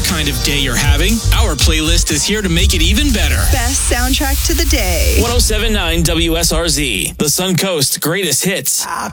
kind of day you're having, our playlist is here to make it even better. Best soundtrack to the day. 107.9 WSRZ, the Suncoast greatest hits. I